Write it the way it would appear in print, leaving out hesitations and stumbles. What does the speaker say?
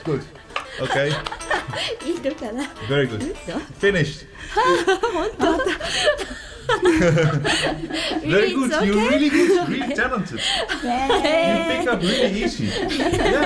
good. Okay. いいのかな。 Very good. Finished. Very good. It's okay. You're really good. Really talented. You pick up really easy. Yeah.